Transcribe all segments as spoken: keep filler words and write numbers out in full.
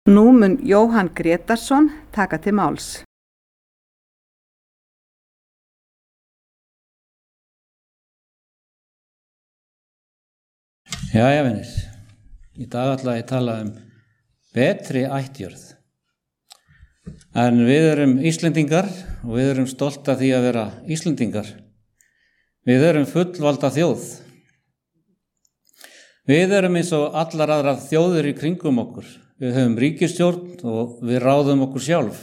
Nú mun Jóhann Grétarsson taka til máls. Jæja, vinir. Í dag ætla ég að tala um betri ættjörð. En við erum Íslendingar og við erum stolt af því að vera Íslendingar. Við erum fullvalda þjóð. Við erum eins og allar aðrar þjóðir í kringum okkur. Við höfum ríkisstjórn og við ráðum okkur sjálf.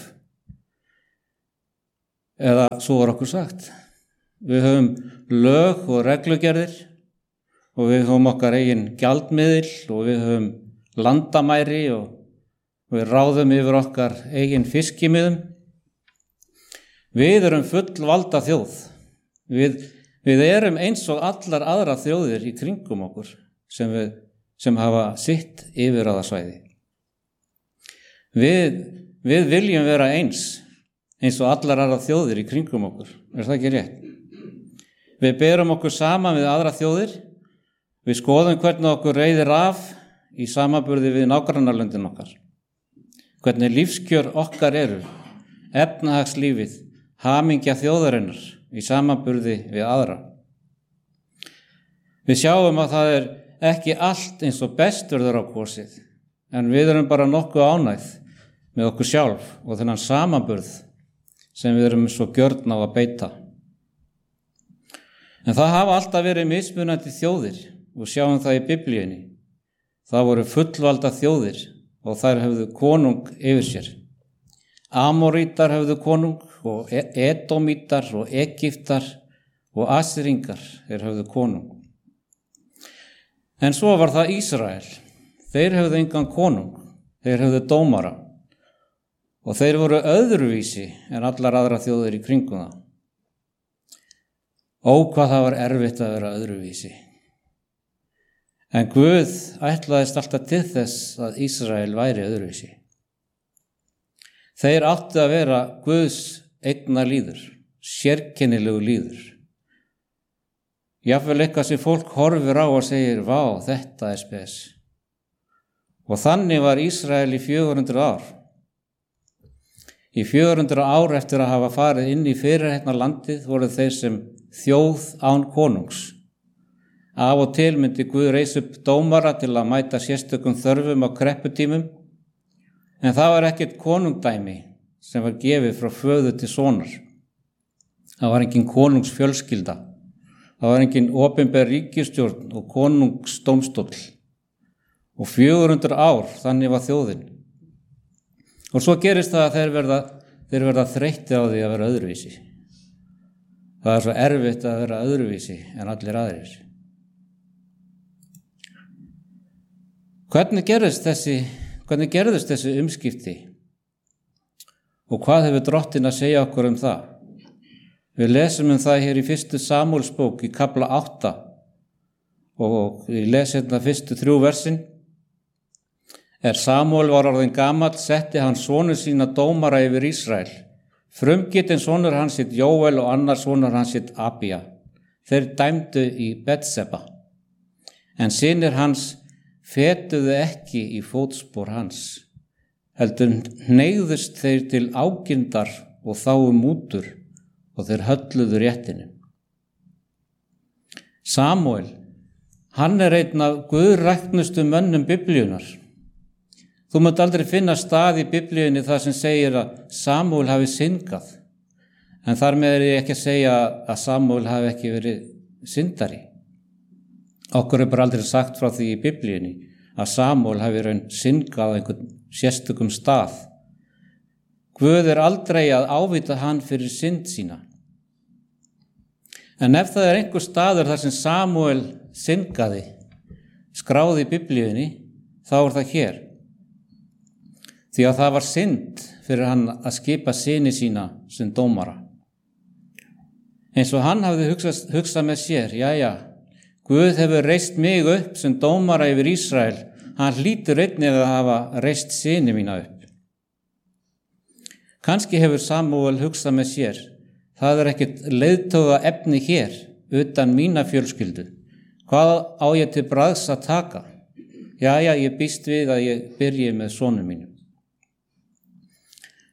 Eða svo er okkur sagt. Við höfum lög og reglugerðir og við höfum okkar eigin gjaldmiðil og við höfum landamæri og við ráðum yfir okkar eigin fiskimiðum. Við erum fullvalda þjóð. Við, við erum eins og allar aðra þjóðir í kringum okkur sem, við, sem hafa sitt yfirráðasvæði. Við, við viljum vera eins, eins og allar aðra þjóðir í kringum okkur. Er það ekki rétt? Við berum okkur saman við aðra þjóðir. Við skoðum hvernig okkur reiðir af í samanburði við nágrannalöndin okkar. Hvernig lífskjör okkar eru, efnahagslífið, hamingja þjóðarinnar í samanburði við aðra. Við sjáum að það er ekki allt eins og best verður á kosið, en við erum bara nokkuð ánægð með okkur sjálf og þennan samanburð sem við erum svo gjörn á að beita. En það hafa alltaf verið mismunandi þjóðir og sjáum það í Biblíunni. Það voru fullvalda þjóðir og þær höfðu konung yfir sér. Amorítar höfðu konung og Edómítar og Egyptar og Assýringar þeir höfðu konung. En svo var það Ísrael. Þeir höfðu engan konung, þeir höfðu dómara og þeir voru öðruvísi en allar aðra þjóðir í kringum það. Ó, hvað það var erfitt að vera öðruvísi. En Guð ætlaðist alltaf til þess að Ísrael væri öðruvísi. Þeir áttu að vera Guðs eigna líður, sérkennilegu líður. Jafnvel eitthvað sem fólk horfir á og segir, vá, þetta er spes. Og þannig var Ísrael í fjögur hundruð ár. Í fjögur hundruð ár eftir að hafa farið inn í fyrirheitna landið voru þeir sem þjóð án konungs. Af og til myndi Guð reisa upp dómara til að mæta sérstökum þörfum á krepputímum, en það var ekkert konungdæmi sem var gefið frá föður til sonar. Það var engin konungsfjölskylda, það var engin opinber ríkisstjórn og konungsdómstóll. Og fjögur hundruð ár, þannig var þjóðin. Og svo gerist það að þeir verða, þeir verða þreyttir á því að vera öðruvísi. Það er svo erfitt að vera öðruvísi en allir aðrir. Hvernig gerðist þessi, hvernig gerðist þessi umskipti? Og hvað hefur Drottinn að segja okkur um það? Við lesum um það hér í fyrstu Samúelsbók í kafla átta og ég les hérna fyrstu þrjú versin. Er Samúel var orðinn gamall, setti hann sonur sína dómara yfir Ísrael. Frumgetinn sonur hans hét Jóel og annar sonur hans hét Abía. Þeir dæmdu í Betseba. En synir hans fetuðu ekki í fótspor hans. Heldur hneigðust þeir til ágindar og þáu mútur og þeir hölluðu réttinu. Samúel, hann er einn af guðræknustu mönnum Biblíunar. Þú munt aldrei finna stað í Biblíunni þar sem segir að Samúel hafi syndgað, en þar með er ég ekki að segja að Samúel hafi ekki verið syndari. Okkur er bara aldrei sagt frá því í Biblíunni að Samúel hafi raun syndgað á einhvern sérstökum stað. Guð er aldrei að ávita hann fyrir synd sína. En ef það er einhver staður þar sem Samúel syndgaði, skráði í Biblíunni, þá er það hér. Því að það var synd fyrir hann að skipa syni sína sem dómara. Eins og hann hafði hugsað, hugsað með sér, jæja, Guð hefur reist mig upp sem dómara yfir Ísrael, hann hlýtur einnig að hafa reist syni mína upp. Kannski hefur Samúel hugsað með sér, það er ekkert leiðtoga efni hér, utan mína fjölskyldu. Hvað á ég til bragðs að taka? Jæja, ég býst við að ég byrji með sonum mínum.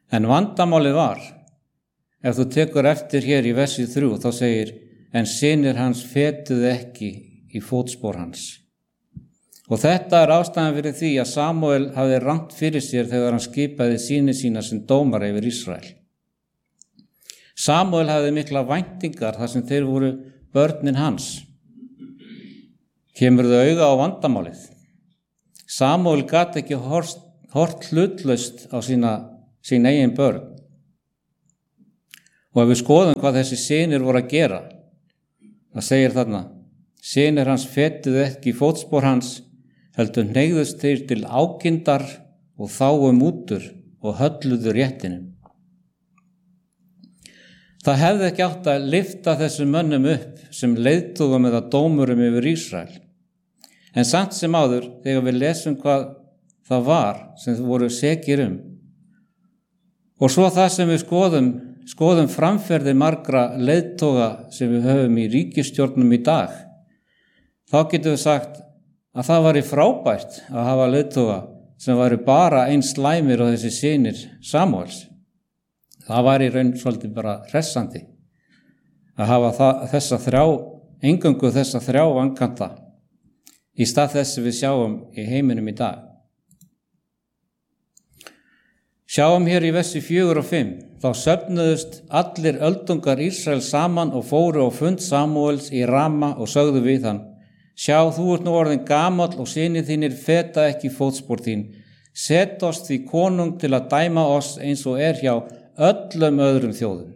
En vandamálið var, ef þú tekur eftir hér í versi þrjú, þá segir, en synir hans fetuðu ekki í fótspor hans. Og þetta er ástæðan fyrir því að Samúel hafði rangt fyrir sér þegar hann skipaði syni sína sem dómara yfir Ísrael. Samúel hafði mikla væntingar þar sem þeir voru börnin hans. Kemur þau auga á vandamálið. Samúel gat ekki hort, hort hlutlaust á sína, sín eigin börn. Og ef við skoðum hvað þessi synir voru að gera, það segir þarna, synir hans fetuðu ekki í fótspor hans, heldur hneigðust þeir til ákindar og þáu mútur og hölluðu réttinum. Það hefði ekki átt að lyfta þessum mönnum upp sem leiðtogum eða dómurum yfir Ísrael. En samt sem áður, þegar við lesum hvað það var sem þau voru sekir um, og svo það sem við skoðum, skoðum framferði margra leiðtoga sem við höfum í ríkisstjórnum í dag, þá getum við sagt að það væri frábært að hafa leiðtoga sem væri bara eins slæmir og þessi synir Samúels. Það var í raun svolítið bara hressandi að hafa það, þessa þrjá, eingöngu þessa þrjá vankanta í stað þess sem við sjáum í heiminum í dag. Sjáum hér í versi fjögur og fimm, þá söfnuðust allir öldungar Ísrael saman og fóru á fund Samúels í Rama og sögðu við hann, sjá, þú ert nú orðin gamall og synir þínir feta ekki fótspor þín, set oss því konung til að dæma oss eins og er hjá öllum öðrum þjóðum.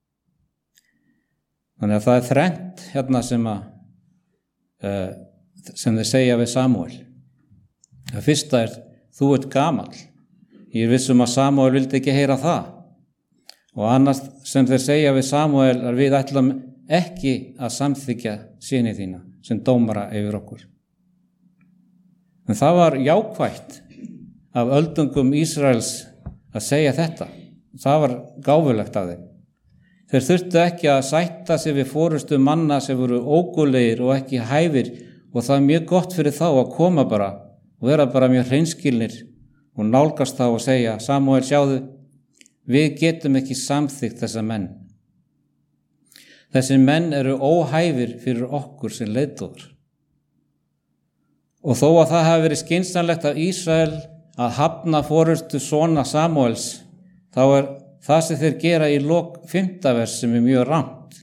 Þannig að það er þrennt hérna sem að uh, sem þeir segja við Samúel. Það fyrsta er, þú ert gamall. Ég er vissum að Samúel vildi ekki heyra það. Og annars sem þeir segja við Samúel er við ætlum ekki að samþykja syni þína sem dómara yfir okkur. En það var jákvætt af öldungum Ísraels að segja þetta. Það var gáfulegt af þeim. Þeir þurftu ekki að sætta sig við forustu manna sem voru ógulegir og ekki hæfir og það er mjög gott fyrir þá að koma bara og vera bara mjög hreinskilnir og nálgast þá og segja, Samúel, sjáðu, við getum ekki samþykkt þessa menn. Þessi menn eru óhæfir fyrir okkur sem leiðtogar. Og þó að það hafi verið skynsamlegt af Ísrael að hafna forustu sona Samúels, þá er það sem þeir gera í lok fimmta vers sem er mjög rangt.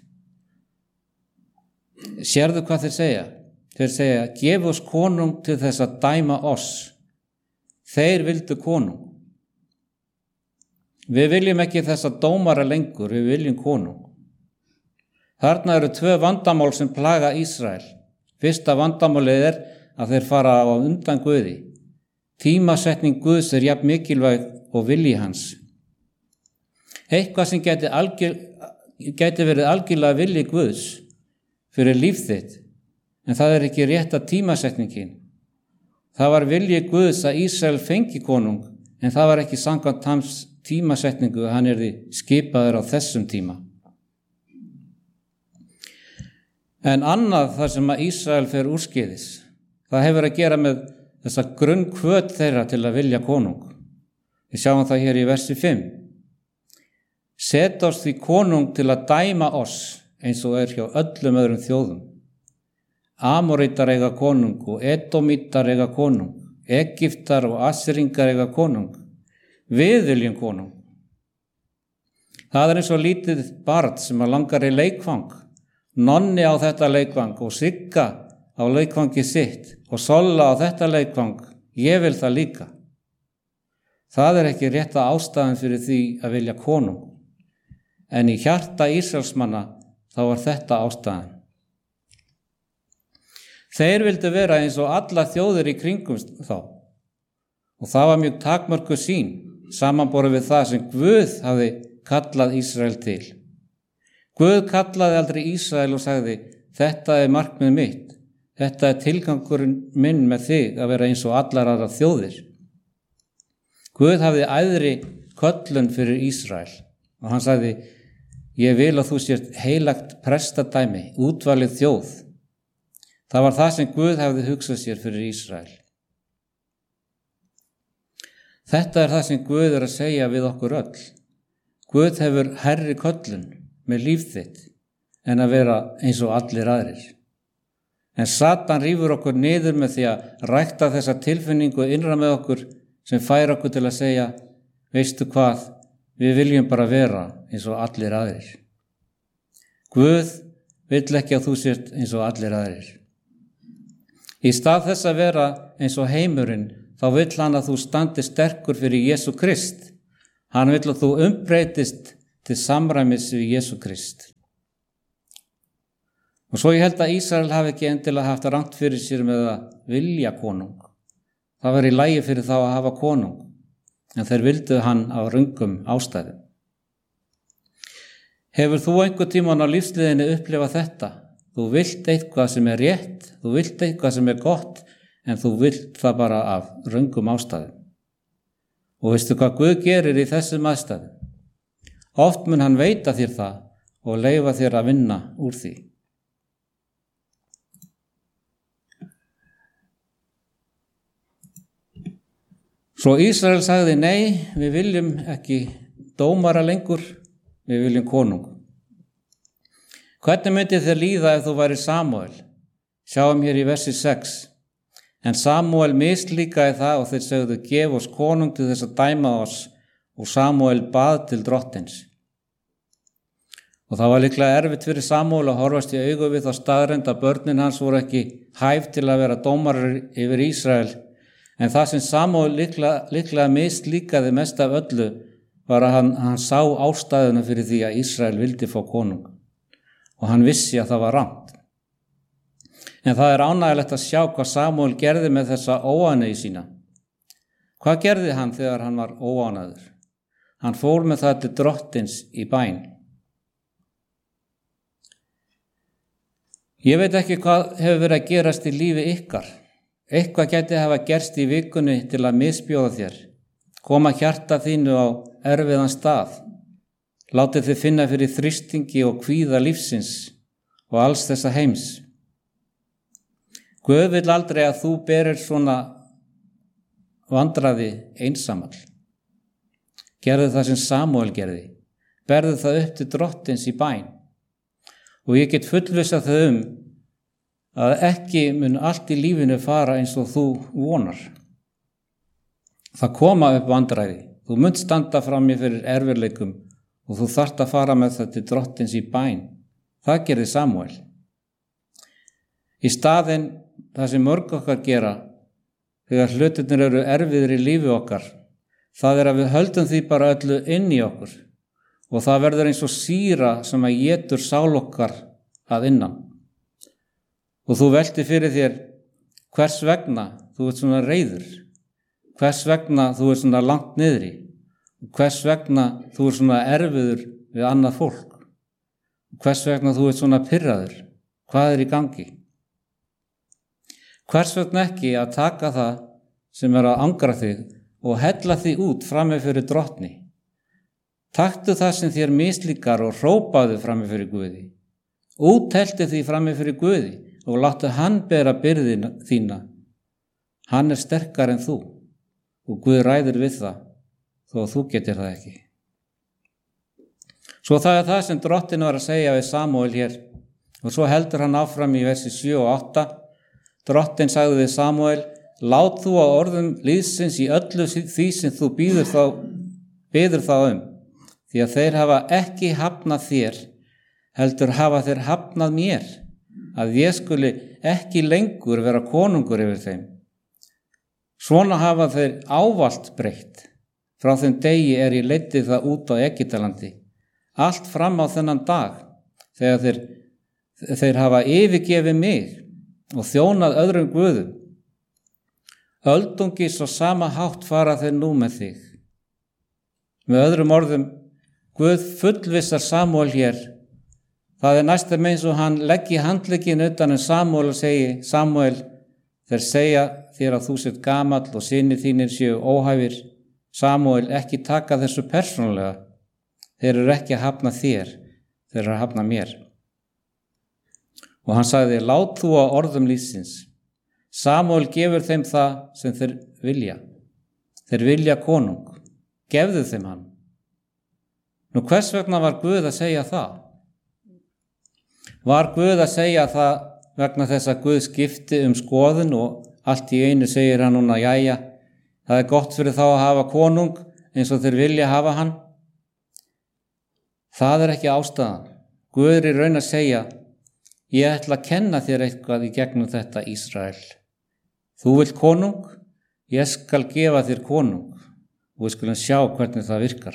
Sérðu hvað þeir segja? Þeir segja, gef oss konung til þess að dæma oss. Þeir vildu konung. Við viljum ekki þessa dómara lengur, við viljum konung. Þarna eru tvö vandamál sem plaga Ísrael. Fyrsta vandamálið er að þeir fara á undan Guði. Tímasetning Guðs er jafn mikilvæg og vilji hans. Eitthvað sem geti, algjör, geti verið algjörlega vilji Guðs fyrir líf þitt, en það er ekki rétta tímasetningin. Það var vilji Guðs að Ísrael fengi konung, en það var ekki samkvæmt hans tímasetningu að hann yrði skipaður á þessum tíma. En annað þar sem að Ísrael fer úrskeiðis, það hefur að gera með þessa grunnkvöt þeirra til að vilja konung. Við sjáum það hér í versi fimm. Set oss því konung til að dæma oss eins og er hjá öllum öðrum þjóðum. Amorítar eiga konung og Edomítar eiga konung, Egyptar og Assýringar eiga konung. Við viljum konung. Það er eins og lítið barn sem að langar í leikfang. Nonni á þetta leikfang og Sigga á leikfangi sitt og Solla á þetta leikfang. Ég vil það líka. Það er ekki rétta ástæðan fyrir því að vilja konung. En í hjarta Ísraelsmanna þá var þetta ástæðan. Þeir vildu vera eins og alla þjóðir í kringum þá. Og það var mjög takmörkuð sýn, samanborið við það sem Guð hafði kallað Ísrael til. Guð kallaði aldrei Ísrael og sagði, þetta er markmið mitt, þetta er tilgangurinn minn með þig að vera eins og allar aðra þjóðir. Guð hafði æðri köllun fyrir Ísrael og hann sagði, ég vil að þú sért heilagt prestadæmi, útvalið þjóð. Það var það sem Guð hafði hugsað sér fyrir Ísrael. Þetta er það sem Guð er að segja við okkur öll. Guð hefur hærri köllun með líf þitt en að vera eins og allir aðrir. En Satan rífur okkur niður með því að rækta þessa tilfinningu innra með okkur sem fær okkur til að segja, veistu hvað, við viljum bara vera eins og allir aðrir. Guð vill ekki að þú sért eins og allir aðrir. Í stað þess að vera eins og heimurinn, þá vill hann að þú standi sterkur fyrir Jesú Krist. Hann vill að þú umbreytist til samræmis við Jesú Krist. Og svo ég held að Ísrael hafi ekki endilega haft rangt fyrir sér með að vilja konung. Það var í lagi fyrir þá að hafa konung, en þeir vildu hann af röngum ástæðum. Hefur þú einhver tímann á lífsliðinni upplifað þetta? Þú vilt eitthvað sem er rétt, þú vilt eitthvað sem er gott, en þú vilt það bara af röngum ástæðum. Og veistu hvað Guð gerir í þessum aðstæðum? Oft mun hann veita þér það og leyfa þér að vinna úr því. Svo Ísrael sagði, nei, við viljum ekki dómara lengur, við viljum konung. Hvernig myndi þér líða ef þú væri Samúel? Sjáum hér í versi sex. En Samúel mislíkaði það og þeir sögðu, gef oss konung til þess að dæma oss, og Samúel bað til drottins. Og það var líklega erfitt fyrir Samúel að horfast í augu við þá staðreynd að börnin hans voru ekki hæf til að vera dómarar yfir Ísrael. En það sem Samúel líklega, líklega mislíkaði mest af öllu var að hann, hann sá ástæðuna fyrir því að Ísrael vildi fá konung. Og hann vissi að það var rangt. En það er ánægilegt að sjá hvað Samúel gerði með þessa óánægju sína. Hvað gerði hann þegar hann var óánægður? Hann fór með það til drottins í bæn. Ég veit ekki hvað hefur verið að gerast í lífi ykkar. Eitthvað gæti hafa gerst í vikunni til að misbjóða þér. Koma hjarta þínu á erfiðan stað. Látið þið finna fyrir þrýstingi og kvíða lífsins og alls þessa heims. Guð vill aldrei að þú berir svona vandræði einsamall. Gerðu það sem Samúel gerði. Berðu það upp til drottins í bæn. Og ég get fullvissað þau um að ekki mun allt í lífinu fara eins og þú vonar. Það koma upp vandræði. Þú munt standa frammi fyrir erfiðleikum og þú þarft að fara með það til drottins í bæn. Það gerði Samúel. Í staðinn, það sem mörg okkar gera, þegar hlutirnir eru erfiðir í lífi okkar, það er að við höldum því bara öllu inn í okkur og það verður eins og sýra sem að étur sál okkar að innan. Og þú velti fyrir þér, hvers vegna þú ert svona reiður, hvers vegna þú ert svona langt niðri, hvers vegna þú ert svona erfiður við annað fólk, hvers vegna þú ert svona pirraður, hvað er í gangi? Hvers vegna ekki að taka það sem er að angra þig og hella því út frammi fyrir drottni? Taktu það sem þér mislíkar og hrópaðu frammi fyrir Guði. Úttelti því frammi fyrir Guði. Og láttu hann bera byrðina þína. Hann er sterkar en þú og Guð ræður við það þó að þú getur það ekki. Svo það er það sem drottin var að segja við Samúel hér og svo heldur hann áfram í versi sjö og átta. Drottin sagði við Samúel, lát þú á orðum liðsins í öllu því sem þú býður þá, biður þá um, því að þeir hafa ekki hafnað þér, heldur hafa þeir hafnað mér, að ég skuli ekki lengur vera konungur yfir þeim. Svona hafa þeir ávallt breytt. Frá þeim degi er ég leiddi það út á Egyptalandi, allt fram á þennan dag, þegar þeir, þeir hafa yfirgefið mig og þjónað öðrum guðum. Öldungis og sama hátt fara þeir nú með þig. Með öðrum orðum, Guð fullvissar Samúel hér. Það er næstum eins og hann leggi handlegginn utan um Samúel og segi, Samúel, þeir segja þér að þú sért gamall og synir þínir séu óhæfir. Samúel, ekki taka þessu persónulega. Þeir eru ekki að hafna þér, þeir eru að hafna mér. Og hann sagði, lát þú á orðum lífsins. Samúel gefur þeim það sem þeir vilja. þeir vilja konung, gefðu þeim hann. Nú hvers vegna var Guð að segja það? Var Guð að segja það vegna þess að Guð skipti um skoðun og allt í einu segir hann núna, jæja, það er gott fyrir þá að hafa konung eins og þeir vilja hafa hann? Það er ekki ástæðan. Guð er í raun að segja, ég ætla að kenna þér eitthvað í gegnum þetta Ísrael. Þú vilt konung, ég skal gefa þér konung og við skulum sjá hvernig það virkar.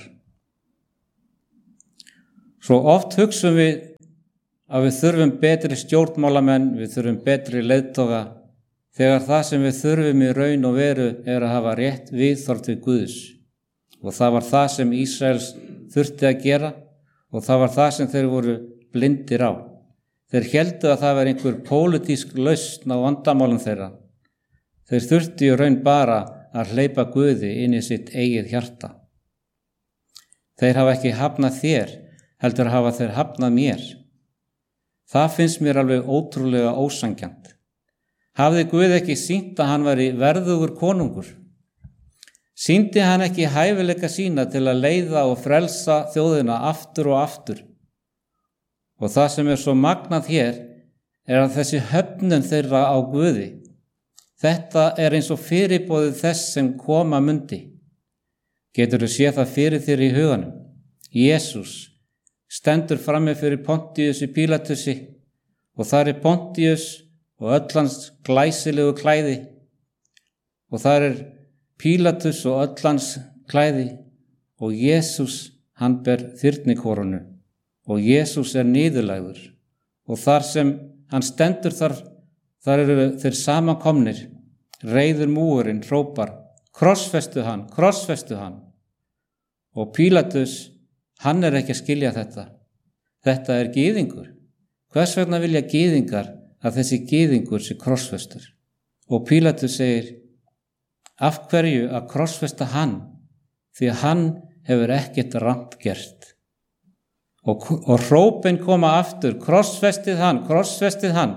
Svo oft hugsum við að við þurfum betri stjórnmálamenn, við þurfum betri leiðtoga, þegar það sem við þurfum í raun og veru er að hafa rétt viðhorf til Guðs. Og það var það sem Ísraels þurfti að gera og það var það sem þeir voru blindir á. Þeir héldu að það var einhver pólitísk lausn á vandamálum þeirra. Þeir þurfti í raun bara að hleypa Guði inn í sitt eigið hjarta. Þeir hafa ekki hafnað þér, heldur hafa þeir hafnað mér. Það finnst mér alveg ótrúlega ósanngjarnt. Hafði Guð ekki sýnt að hann væri verðugur konungur? Sýndi hann ekki hæfileika sína til að leiða og frelsa þjóðina aftur og aftur? Og það sem er svo magnað hér er að þessi höfnun þeirra á Guði, þetta er eins og fyrirboðið þess sem koma mundi. Getur þú séð það fyrir þér í huganum? Jesús stendur frammi fyrir Pontíusi Pílatusi og þar er Pontíus og öll hans glæsilegu klæði og þar er Pílatus og öll hans klæði og Jesús hann ber þyrnikórunu. Og Jesús er niðurlægður og þar sem hann stendur þar, þar eru þeir samankomnir, reiður múurinn hrópar, krossfestu hann, krossfestu hann. Og Pílatus, hann er ekki að skilja þetta. Þetta er gyðingur. Hvers vegna vilja gyðingar að þessi gyðingur sé krossfestur? Og Pílatus segir, af hverju að krossfesta hann? Því að hann hefur ekkert rangt gert. Og, og hrópin koma aftur, krossfestið hann, krossfestið hann.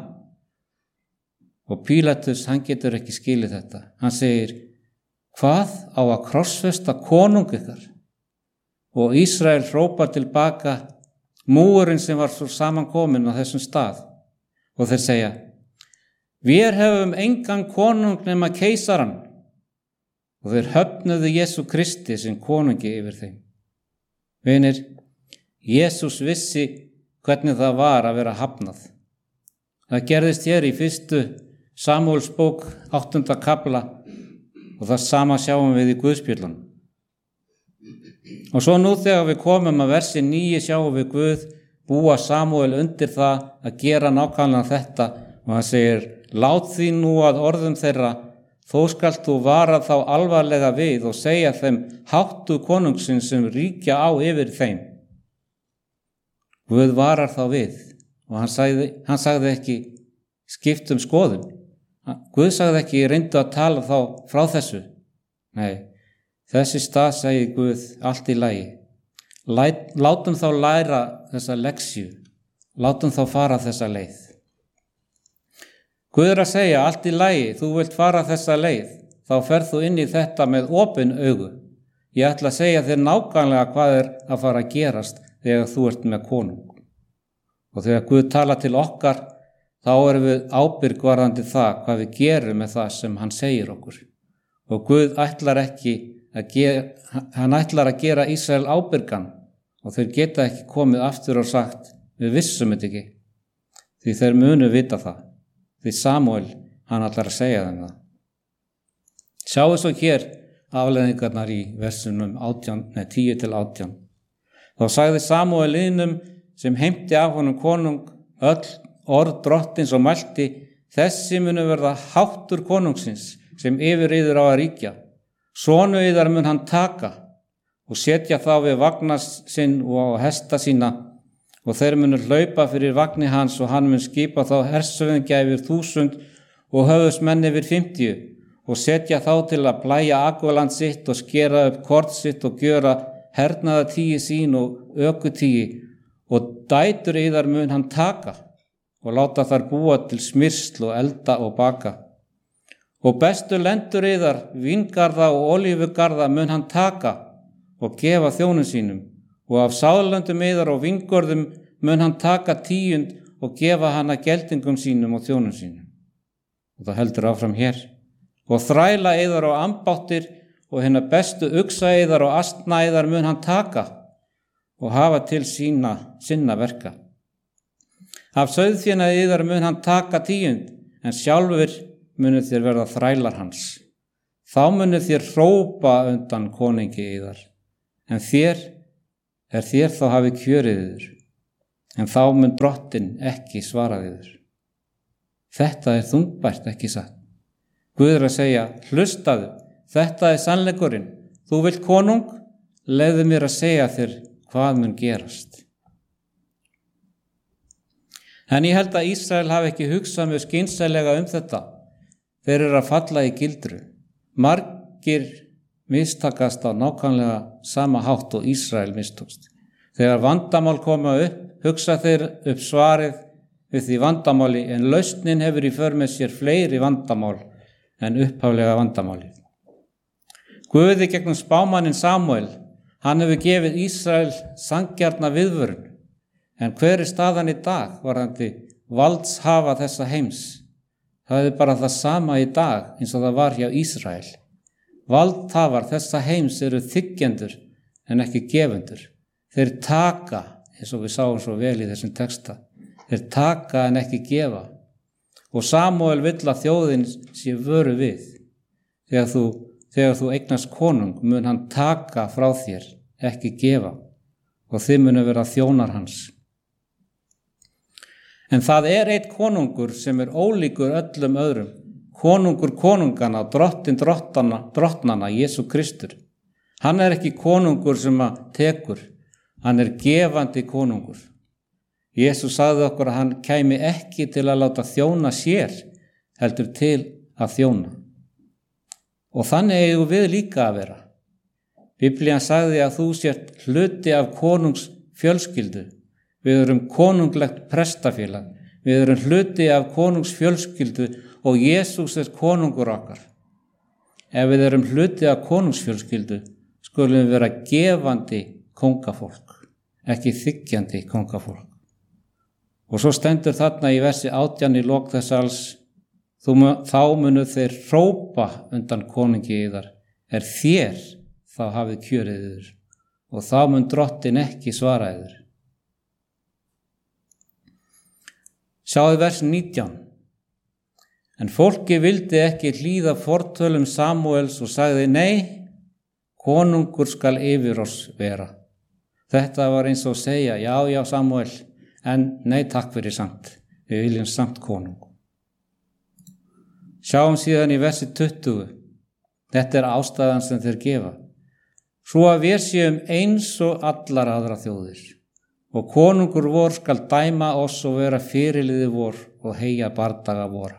Og Pílatus, hann getur ekki skilið þetta. Hann segir, hvað á að krossfesta konung ykkar? Og Ísrael hrópar tilbaka múurinn sem var svo samankomin á þessum stað. Og þeir segja, við hefum engan konung nema keisaran. Og þeir höfnuðu Jesú Kristi sem konungi yfir þeim. Vinir, Jesús vissi hvernig það var að vera hafnað. Það gerðist hér í fyrstu Samúels bók áttunda kafla og það sama sjáum við í Guðspjöllunum. Og svo nú þegar við komum að versi níu sjáum við Guð búa Samúel undir það að gera nákvæmlega þetta og hann segir, lát því nú að orðum þeirra, þó skalt þú vara þá alvarlega við og segja þeim háttu konungsins sem ríkja á yfir þeim. Guð varar þá við og hann sagði, hann sagði ekki skipt um skoðun. Guð sagði ekki reyndu að tala þá frá þessu. Nei, þessi stað segi Guð allt í lagi. Læt, látum þá læra þessa leksju, látum þá fara þessa leið. Guð er að segja allt í lagi, þú vilt fara þessa leið, þá ferð þú inn í þetta með opin augu. Ég ætla að segja þér nákvæmlega hvað er að fara að gerast þegar þú ert með konung. Og þegar Guð tala til okkar, þá erum við ábyrg varðandi það hvað við gerum með það sem hann segir okkur. Og Guð ætlar ekki að gera, hann ætlar að gera Ísrael ábyrgan og þeir geta ekki komið aftur og sagt, við vissum þetta ekki, því þeir munu vita það. Því Samúel, hann ætlar að segja þeim það. Sjáu svo hér afleiðingarnar í versunum átján, nei, tíu til átján. Þá sagði Samúel liðnum sem heimti af honum konung öll orð drottins og mælti, þessi munu verða háttur konungsins sem yfir yður á að ríkja. Sonu yðar mun hann taka og setja þá við vagna sinn og á hesta sína og þeir munu hlaupa fyrir vagni hans og hann mun skipa þá hersöfingja yfir þúsund og höfðusmenn yfir fimmtíu og setja þá til að plæja Agvaland sitt og skera upp kort sitt og gjöra hernaðatíi sín og ökutíi og dætur yðar mun hann taka og láta þar búa til smyrsl og elda og baka. Og bestu lendur yðar, víngarða og olífugarða mun hann taka og gefa þjónum sínum, og af sáðlöndum yðar og víngörðum mun hann taka tíund og gefa hana geldingum sínum og þjónum sínum. Og það heldur áfram hér. Og þræla yðar og ambáttir og hérna bestu uksa yðar og astna yðar mun hann taka og hafa til sína, sinna verka. Af sauðféna yðar mun hann taka tíund, en sjálfur munu þér verða þrælar hans. Þá munu þér hrópa undan konungi yðar, en þér er þér þá hafi kjörið yður, en þá mun drottinn ekki svara yður. Þetta er þungbært, ekki satt. Guð er að segja, hlustaðu, þetta er sannleikurinn. Þú vilt konung, leyfðu mér að segja þér hvað mun gerast. En ég held að Ísrael hafi ekki hugsað mjög skynsamlega um þetta. Þeir eru að falla í gildru. Margir mistakast á nákvæmlega sama hátt og Ísrael mistókst. Þegar vandamál koma upp, hugsa þeir upp svarið við því vandamáli, en lausnin hefur í för með sér fleiri vandamál en upphaflega vandamáli. Guði gegnum spámannin Samúel, hann hefur gefið Ísrael sanngjarna viðvörun, en hver er staðan í dag varðandi valdshafa þessa heims? Það er bara það sama í dag eins og það var hjá Ísrael. Valdhafar þessa heims eru þiggjendur en ekki gefendur. Þeir taka, eins og við sáum svo vel í þessum texta, þeir taka en ekki gefa. Og Samúel vill að þjóðin sé vöru við. Þegar þú, þegar þú eignast konung mun hann taka frá þér, ekki gefa, og þið munu vera þjónar hans. En það er eitt konungur sem er ólíkur öllum öðrum, konungur konungana, drottin drottana, drottnana, Jesú Kristur. Hann er ekki konungur sem að tekur, hann er gefandi konungur. Jesú sagði okkur að hann kæmi ekki til að láta þjóna sér, heldur til að þjóna. Og þannig eigum við líka að vera. Biblían sagði að þú sért hluti af konungs fjölskyldu. Við erum konunglegt prestafélag. Við erum hluti af konungs fjölskyldu og Jesús er konungur okkar. Ef við erum hluti af konungsfjölskyldu, skulum við vera gefandi kóngafólk, ekki þiggjandi kóngafólk. Og svo stendur þarna í versi átján í lok þess alls, þá munu þeir hrópa undan konungi yðar, er þér þá hafið kjörið yður, og þá mun drottinn ekki svara yður. Sjáðu vers nítján. En fólki vildi ekki hlýða fortölum Samúels og sagði, nei, konungur skal yfir oss vera. Þetta var eins og að segja, já, já, Samúel, en nei, takk fyrir samt. Við viljum samt konung. Sjáum síðan í versi tuttugu. Þetta er ástæðan sem þeir gefa. Svo að við séum eins og allar aðra þjóðir. Og konungur vor skal dæma oss og vera fyrirliði vor og heyja bardaga vora.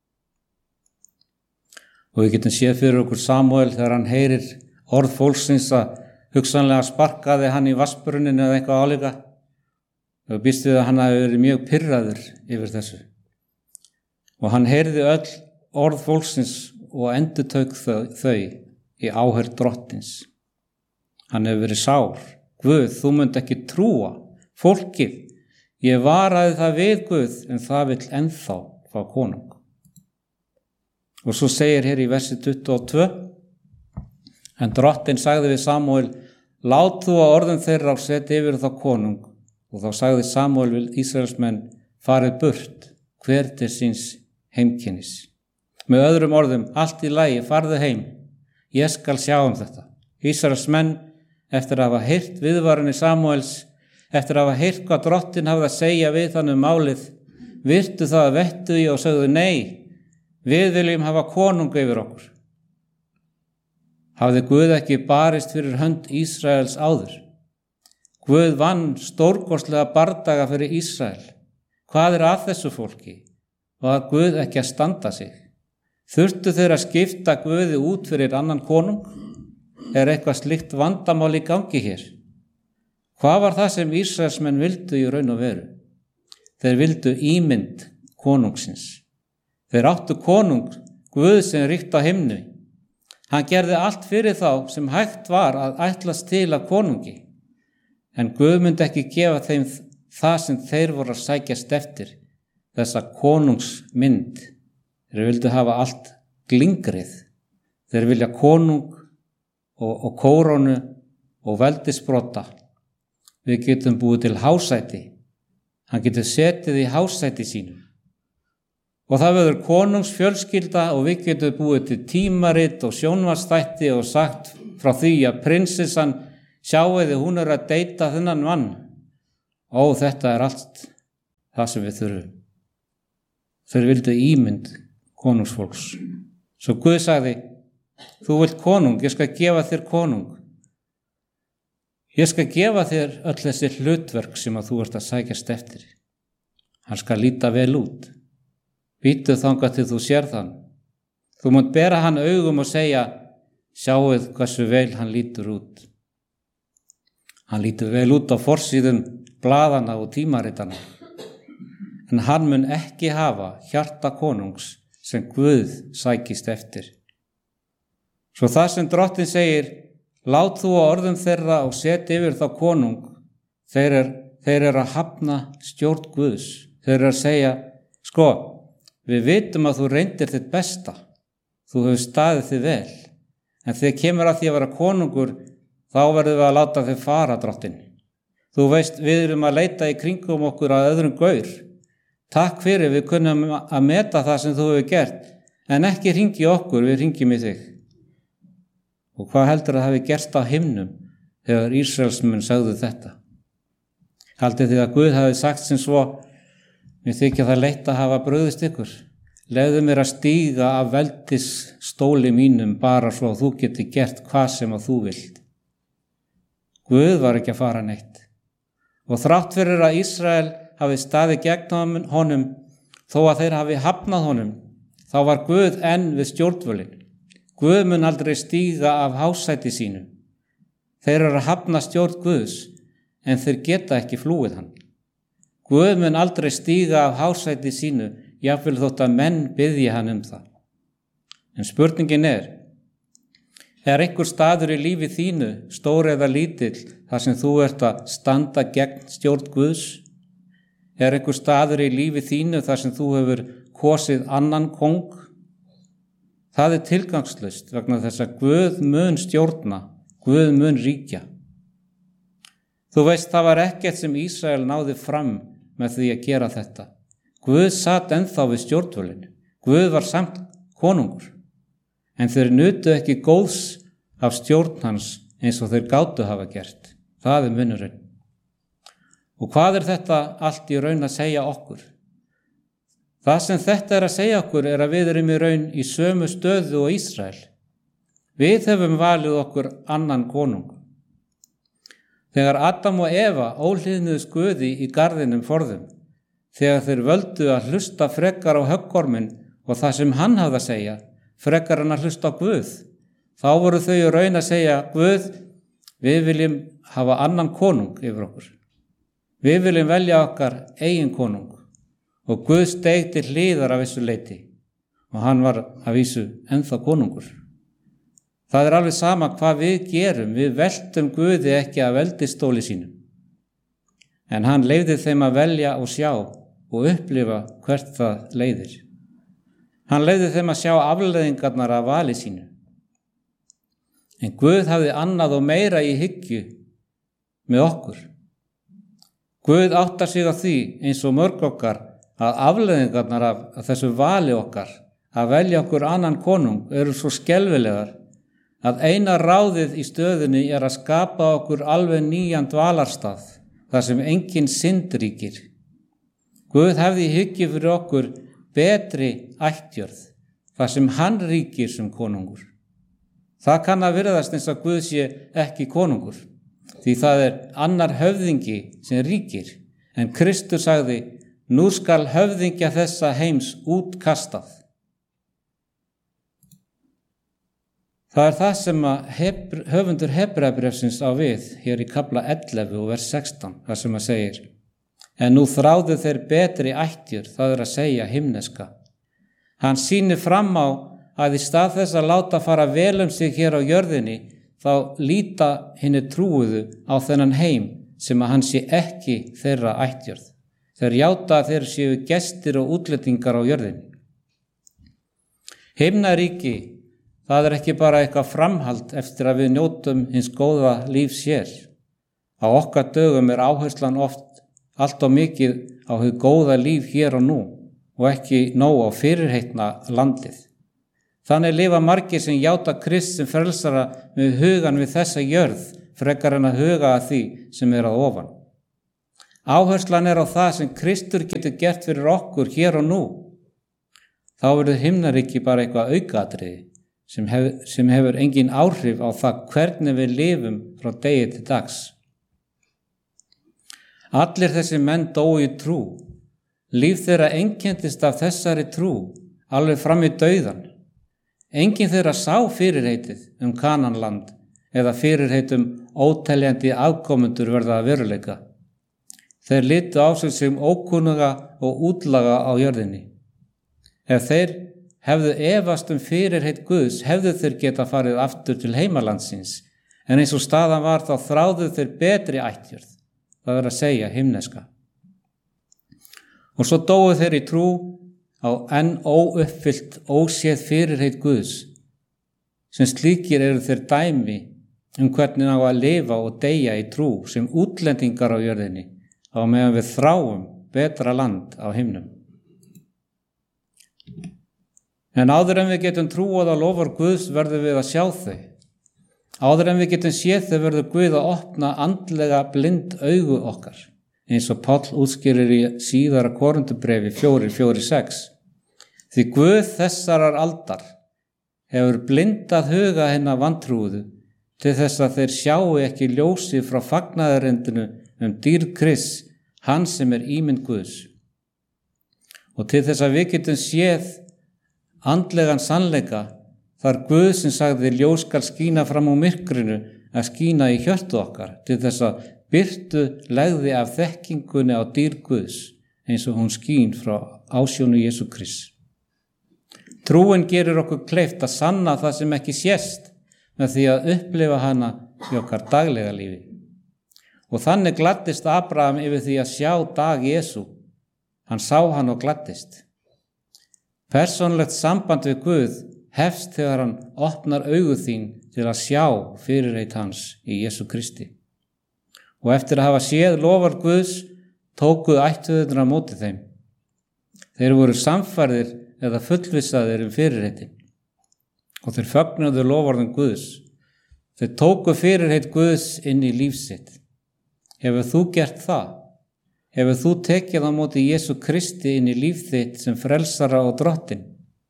Og við getum séð fyrir okkur Samúel þegar hann heyrir orð fólksins að hugsanlega sparkaði hann í vassbrunnin eða eitthvað álíka. Og býst við að hann hafi verið mjög pirraður yfir þessu. Og hann heyrði öll orð fólksins og endurtók þau í áheyrn drottins. Hann hefur verið sár. Guð, þú munt ekki trúa. Fólkið, ég varaði það við Guð, en það vill ennþá fá konung. Og svo segir hér í versi tuttugu og tvö, en drottinn sagði við Samúel, lát þú að orðum þeirra og seti yfir þá konung. Og þá sagði Samúel við Ísraelsmenn, farið burt, hver til síns heimkynnis. Með öðrum orðum, allt í lagi, farðu heim, ég skal sjá um þetta. Ísraelsmenn, eftir að hafa heyrt viðvaranir Samúels, eftir að hafa heyrt hvað drottinn hafði að segja við hann um málið, virtu það að vettu í og sögðu, nei, við viljum hafa konung yfir okkur. Hafði Guð ekki barist fyrir hönd Ísraels áður? Guð vann stórkostlega bardaga fyrir Ísrael. Hvað er að þessu fólki? Var Guð ekki að standa sig? Þurftu þeir að skipta Guði út fyrir annan konung? Er eitthvað slíkt vandamál í gangi hér? Hvað var það sem Ísraelsmenn vildu í raun og veru? Þeir vildu ímynd konungsins. Þeir áttu konung Guð sem ríkt á himnu. Hann gerði allt fyrir þá sem hægt var að ætlast til af konungi, en Guð myndi ekki gefa þeim það sem þeir voru að sækjast eftir, þessa konungsmynd. Þeir vildu hafa allt glingrið. Þeir vilja konung og, og kórónu og veldisbrota. Við getum búið til hásæti. Hann getur setið í hásæti sínu. Og það verður konungsfjölskylda og við getum búið til tímarit og sjónvarpsþætti og sagt frá því að prinsessan sjáiði hún er að deyta þennan mann. Ó, þetta er allt það sem við þurfum. Þeir vildu ímynd konungsfólks. Svo Guð sagði, þú vilt konung, ég skal gefa þér konung. Ég skal gefa þér öll þessi hlutverk sem að þú ert að sækjast eftir. Hann skal líta vel út. Bíddu þangað til þú sér þann. Þú mátt bera hann augum og segja, sjáuð hversu vel hann lítur út. Hann lítur vel út á forsíðum blaðana og tímaritana. En hann mun ekki hafa hjarta konungs sem Guð sækist eftir. Svo það sem Drottinn segir, lát þú á orðum þeirra og set yfir þá konung, þeir er, þeir er að hafna stjórn Guðs. Þeir er að segja, sko, við vitum að þú reyndir þitt besta, þú hefur staðið þig vel, en þegar kemur að því að vera konungur, þá verðum við að láta þig fara, Drottinn. Þú veist, við erum að leita í kringum okkur að öðrum gaur. Takk fyrir, við kunnum að meta það sem þú hefur gert, en ekki hringi okkur, við hringjum í þig. Og hvað heldur að hafi gerst á himnum þegar Ísraelsmenn sagðu þetta? Haldið þið að Guð hafi sagt sem svo, mér þykja það leitt að hafa brugðist ykkur. Leyfðu mér að stíga af veldis stóli mínum bara svo að þú geti gert hvað sem að þú vilt. Guð var ekki að fara neitt. Og þrátt fyrir að Ísrael hafi staðið gegn honum, þó að þeir hafi hafnað honum, þá var Guð enn við stjórnvölin. Guð mun aldrei stíga af hásæti sínum. Þeir eru að hafna stjórn Guðs, en þeir geta ekki flúið hann. Guð mun aldrei stíga af hásæti sínu, jafnvel þótt að menn biðji hann um það. En spurningin er, er einhver staður í lífi þínu, stór eða lítill, þar sem þú ert að standa gegn stjórn Guðs? Er einhver staður í lífi þínu þar sem þú hefur kosið annan kóng? Það er tilgangslaust vegna þess að Guð mun stjórna, Guð mun ríkja. Þú veist, það var ekkert sem Ísrael náði fram með því að gera þetta. Guð sat ennþá við stjórnvölin. Guð var samt konungur. En þeir nutu ekki góðs af stjórn hans eins og þeir gátu hafa gert. Það er munurinn. Og hvað er þetta allt í raun að segja okkur? Það sem þetta er að segja okkur er að við erum í raun í sömu stöðu og Ísrael. Við hefum valið okkur annan konung. Þegar Adam og Eva óhlýðnuðust Guði í garðinum forðum, þegar þeir völdu að hlusta frekar á höggorminn og það sem hann hafði að segja, frekar en að hlusta á Guð, þá voru þau í raun að segja, Guð, við viljum hafa annan konung yfir okkur. Við viljum velja okkar eigin konung og Guð steig til hliðar af þessu leiti og hann var að vísu ennþá konungur. Það er alveg sama hvað við gerum, við veltum Guði ekki að veldistóli sínum. En hann leyfði þeim að velja og sjá og upplifa hvert það leiðir. Hann leyfði þeim að sjá afleiðingarnar af vali sínu. En Guð hafði annað og meira í hyggju með okkur. Guð áttar sig á því eins og mörg okkar að afleiðingarnar af, af þessu vali okkar að velja okkur annan konung eru svo skelfilegar að eina ráðið í stöðunni er að skapa okkur alveg nýjan dvalarstað, þar sem engin synd ríkir. Guð hefði í hyggju fyrir okkur betri ættjörð, þar sem hann ríkir sem konungur. Það kann að virðast eins og Guð sé ekki konungur, því það er annar höfðingi sem ríkir, en Kristur sagði, nú skal höfðingja þessa heims útkastað. Það er það sem að hebr, höfundur Hebreabréfsins á við hér í kafla ellefu og vers sextán, þar sem að segir, en nú þráðu þeir betri ættjörð, það er að segja himneska. Hann sýnir fram á að í stað þess að láta fara vel um sig hér á jörðinni, þá líta hinni trúuðu á þennan heim sem að hann sé ekki þeirra ættjörð. Þeir játa að þeir séu gestir og útlendingar á jörðinni. Himnaríki, það er ekki bara eitthvað framhald eftir að við njótum hins góða lífs hér. Á okkar dögum er áherslan oft allt of mikið á hið góða líf hér og nú og ekki nóg á fyrirheitna landið. Þannig lifa margir sem játa Krist sem frelsara með hugan við þessa jörð frekar en að huga að því sem er að ofan. Áherslan er á það sem Kristur getur gert fyrir okkur hér og nú. Þá verður himnaríki bara eitthvað aukaatriði sem, hef, sem hefur engin áhrif á það hvernig við lifum frá degi til dags. Allir þessi menn dóu í trú. Líf þeirra einkenndist af þessari trú alveg fram í dauðan. Enginn þeirra sá fyrirheitið um Kananland eða fyrirheitum óteljandi afkomendur verða að veruleika. Þeir litu á sig sem ókunnuga og útlaga á jörðinni. Ef þeir hefðu efast um fyrirheit Guðs, hefðu þeir geta farið aftur til heimalandsins, en eins og staðan var þá þráðu þeir betri ættjörð, það er að segja himneska. Og svo dóu þeir í trú á enn óuppfyllt, óséð fyrirheit Guðs. Sem slíkir eru þeir dæmi um hvernig á að lifa og deyja í trú sem útlendingar á jörðinni, á meðan við þráum betra land á himnum. En áður en við getum trúað á lofar Guðs verðum við að sjá þau. Áður en við getum séð þau verður Guð að opna andlega blind augu okkar, eins og Páll útskýrir í síðara Korinthubrefi fjórir fjórir sex. Því Guð þessarar aldar hefur blindað huga hinna vantrúuðu til þess að þeir sjáu ekki ljósi frá fagnaðarindinu um dýrð Krists, hann sem er ímynd Guðs. Og til þess að við getum séð andlegan sannleika, þar Guð sem sagði ljós skal skína fram á myrkrinu að skína í hjörtu okkar, til þess að birtu legði af þekkingunni á dýrð Guðs, eins og hún skín frá ásjónu Jesú Krists. Trúin gerir okkur kleift að sanna það sem ekki sést með því að upplifa hana í okkar daglega lífi. Og þannig gladdist Abraham yfir því að sjá dag Jesú. Hann sá hann og gladdist. Persónlegt samband við Guð hefst þegar hann opnar augu þín til að sjá fyrirheit hans í Jesú Kristi. Og eftir að hafa séð lofar Guðs, tókuð ættuðurnar á móti þeim. Þeir voru samfærðir eða fullvissaðir um fyrirheitin. Og þeir fögnuðu loforðum Guðs. Þeir tóku fyrirheit Guðs inn í líf sitt. Hefur þú gert það? Hefur þú tekið á móti Jesú Kristi inn í líf þitt sem frelsara og drottinn?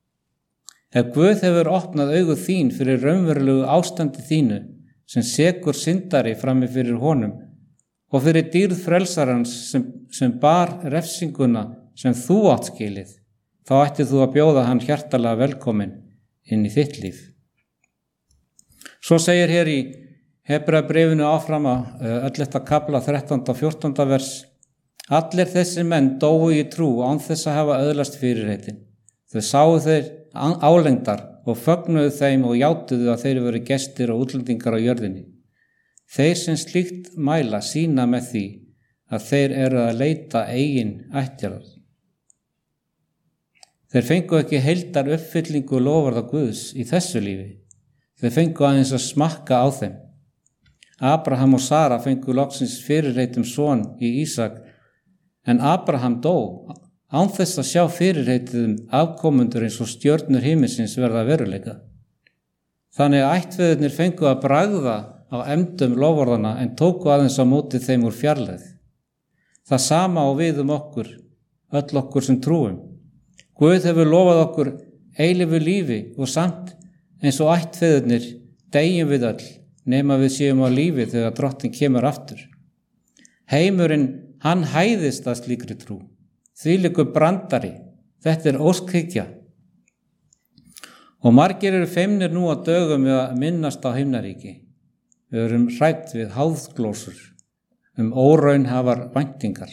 Ef Guð hefur opnað augu þín fyrir raunverulegu ástandi þínu sem sekur syndari frammi fyrir honum og fyrir dýrð frelsarans sem, sem bar refsinguna sem þú átt skilið, þá ætti þú að bjóða hann hjartalega velkomin inn í þitt líf. Svo segir hér í Hebreabréfinu áfram að ellefta kafla þrettánda og fjórtánda vers: Allir þessi menn dóu í trú án þess að hafa öðlast fyrirheitin. Þau sáu þeir álengdar og fögnuðu þeim og játuðu að þeir veru gestir og útlendingar á jörðinni. Þeir sem slíkt mæla sína með því að þeir eru að leita eigin ættjarðar. Þeir fengu ekki heildar uppfyllingu loforða Guðs í þessu lífi. Þeir fengu aðeins að smakka á þeim. Abraham og Sara fengu loksins fyrirheitum son í Ísak, en Abraham dó án þess að sjá fyrirheitið afkomendur eins og stjörnur himinsins verða veruleika. Þannig að ættfeðurnir fengu að bragða á efndum loforðana en tóku aðeins á móti þeim úr fjarlægð. Það sama á við um okkur, öll okkur sem trúum. Guð hefur lofað okkur eilífu lífi og samt eins og ættfeðurnir deyjum við öll, nema við séum á lífi þegar drottinn kemur aftur. Heimurinn, hann hæðist að slíkri trú. Þvílíkur brandari, þetta er óskhyggja. Og margir eru feimnir nú á dögum við að minnast á himnaríki. Við erum hrædd við háðglósur um óraunhafar væntingar.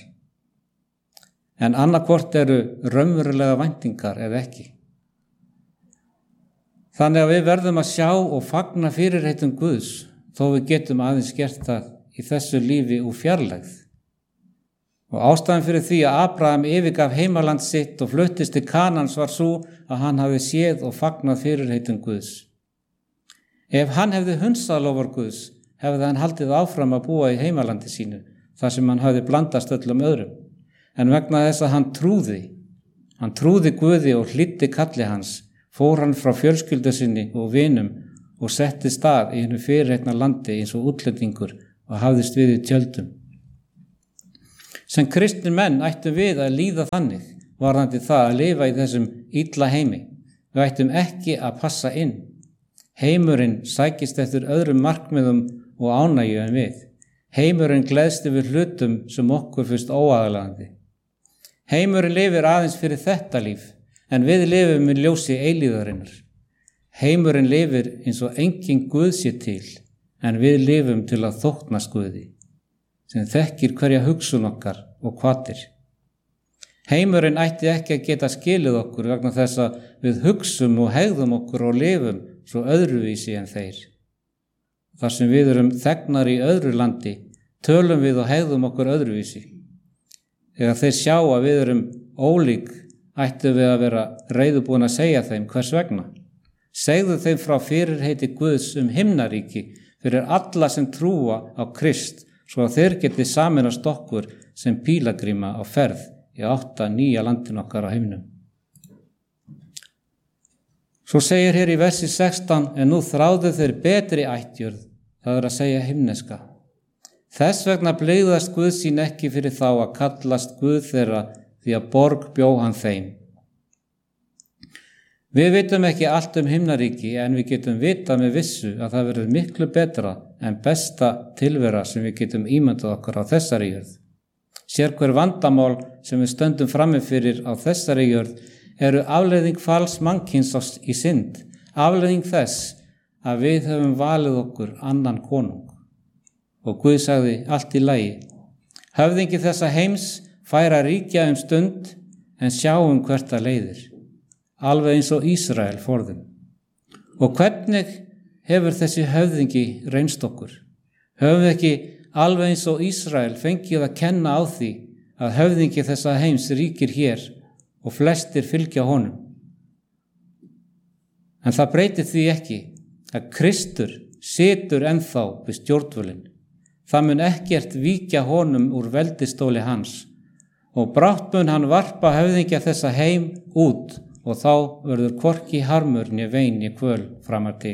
En annarkvort eru raunverulega væntingar eða ekki. Þannig að við verðum að sjá og fagna fyrirheitum Guðs, þó við getum aðeins gert það í þessu lífi úr fjarlægð. Og ástæðan fyrir því að Abraham yfirgaf heimaland sitt og fluttist til Kanans var svo að hann hafi séð og fagnað fyrirheitum Guðs. Ef hann hefði hunsað lofar Guðs, hefði hann haldið áfram að búa í heimalandi sínu, þar sem hann hafði blandast öllum öðrum. En vegna þess að hann trúði, hann trúði Guði og hlýddi kalli hans, fór hann frá fjölskyldu sinni og vinum og setti stað í hennu fyrirheitna landi eins og útlendingur og hafðist við í tjöldum. Sem kristnir menn ættum við að líða þannig, varðandi það að lifa í þessum illa heimi. Við ættum ekki að passa inn. Heimurinn sækist eftir öðrum markmiðum og ánægju en við. Heimurinn gleðst yfir hlutum sem okkur fyrst óaðalagandi. Heimurinn lifir aðeins fyrir þetta líf, en við lifum í ljósi eilíðarinnar. Heimurinn lifir eins og engin Guð sé til, en við lifum til að þóknast Guði, sem þekkir hverja hugsun okkar og hvatir. Heimurinn ætti ekki að geta skilið okkur vegna þess að við hugsum og hegðum okkur og lifum svo öðruvísi en þeir. Þar sem við erum þegnar í öðru landi, tölum við og hegðum okkur öðruvísi. Þegar þeir sjá að við erum ólík, ættum við að vera reiðubúin að segja þeim hvers vegna. Segðu þeim frá fyrirheiti Guðs um himnaríki fyrir alla sem trúa á Krist, svo að þeir geti sameinast okkur sem pílagríma á ferð í átta nýja landin okkar á himnum. Svo segir hér í versi sextán, en nú þráðu þeir betri ættjörð, það er að segja himneska. Þess vegna blygðast Guð sín ekki fyrir þá að kallast Guð þeirra, því að borg bjó hann þeim. Við vitum ekki allt um himnaríki, en við getum vita með vissu að það verður miklu betra en besta tilvera sem við getum ímyndað okkur á þessari jörð. Sér hver vandamál sem við stöndum frammi fyrir á þessari jörð eru afleiðing falls mannkyns í synd, afleiðing þess að við höfum valið okkur annan konung. Og Guð sagði allt í lagi. Höfðingi þessa heims færa ríkja um stund, en sjáum hvert það leiðir. Alveg eins og Ísrael forðum. Og hvernig hefur þessi höfðingi reynst okkur? Höfum við ekki alveg eins og Ísrael fengið að kenna á því að höfðingi þessa heims ríkir hér og flestir fylgja honum? En það breytir því ekki að Kristur situr ennþá við stjórnvölinn. Það mun ekkert víkja honum úr veldistóli hans og brátt mun hann varpa höfðingja þessa heim út og þá verður hvorki harmur né vein né kvöl framar til.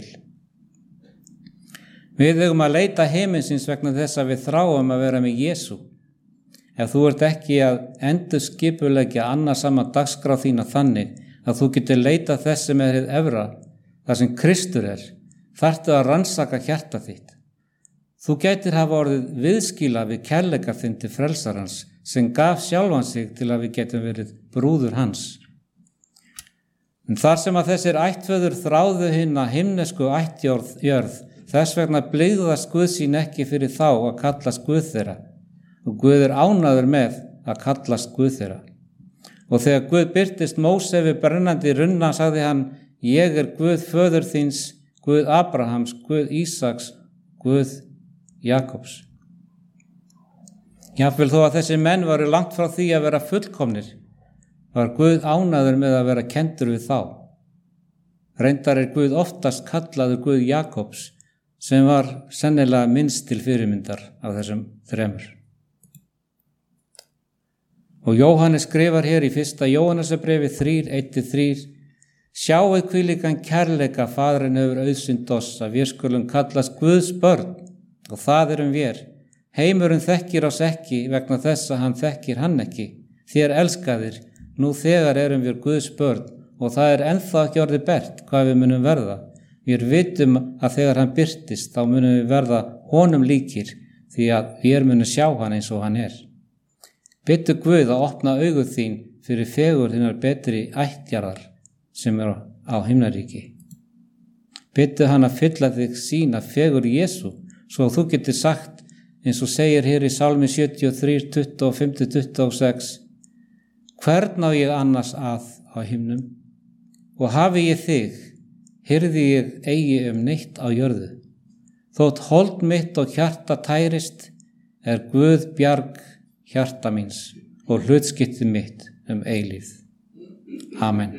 Við eigum að leita heiminsins vegna þess að við þráum að vera með Jesú. Ef þú ert ekki að endurskipuleggja annarsama dagskrá þína þannig að þú getur leita þess sem er hið efra, þar sem Kristur er, þarftu að rannsaka hjarta þitt. Þú gætir hafa orðið viðskila við kærleika þinn til frelsarans sem gaf sjálfan sig til að við getum verið brúður hans. En þar sem að þessir ættföður þráðu hina himnesku ættjörð, þess vegna blygðast Guð sín ekki fyrir þá að kallast Guð þeirra, og Guð er ánægður með að kallast Guð þeirra. Og þegar Guð birtist Móse við brennandi runna, sagði hann, ég er Guð föður þíns, Guð Abrahams, Guð Ísaks, Guð Jakobs. Jafnvel þó að þessi menn varu langt frá því að vera fullkomnir, var Guð ánægður með að vera kenndur við þá. Reyndar er Guð oftast kallaður Guð Jakobs, sem var sennilega minnst til fyrirmyndar af þessum þremur. Og Jóhannes skrifar hér í fyrsta Jóhannesarbrefi þrír, eitt til þrír, sjáu hvílíkan kærleika Faðirinn hefur auðsynt oss að við skulum kallast Guðs börn, og það erum við. Heimurinn þekkir oss ekki vegna þess að hann þekkir hann ekki. Þér elskaðir, nú þegar erum við Guðs börn og það er ennþá ekki orðið bert hvað við munum verða. Við vitum að þegar hann birtist þá munum við verða honum líkir því að við munum sjá hann eins og hann er. Bittu Guð að opna augu þín fyrir fegur þínar betri ættjarðar sem er á himnaríki. Bittu hann að fylla þig sína fegur Jesú svo að þú getur sagt eins og segir hér í Sálmi sjötíu og þrjú, tuttugu og fimm til tuttugu og sex hvern á ég annars að á himnum og hafi ég þig, hirði ég eigi um neitt á jörðu. Þótt hold mitt og hjarta tærist, er Guð bjarg hjarta míns og hlutskipti mitt um eilífð. Amen.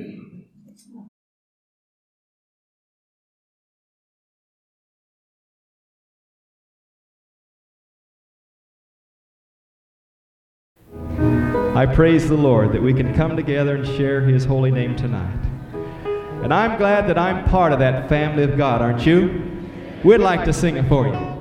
I praise the Lord that we can come together and share His holy name tonight. And I'm glad that I'm part of that family of God, aren't you? We'd like to sing it for you.